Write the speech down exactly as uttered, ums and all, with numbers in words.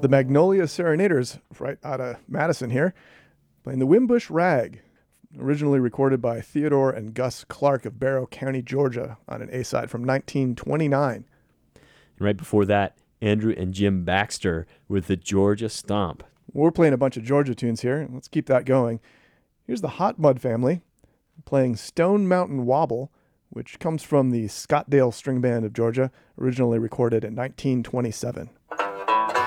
The Magnolia Serenaders, right out of Madison here, playing the Wimbush Rag, originally recorded by Theodore and Gus Clark of Barrow County, Georgia, on an A-side from nineteen twenty-nine. And right before that, Andrew and Jim Baxter with the Georgia Stomp. We're playing a bunch of Georgia tunes here. Let's keep that going. Here's the Hot Mud Family playing Stone Mountain Wobble, which comes from the Scottdale String Band of Georgia, originally recorded in nineteen twenty-seven.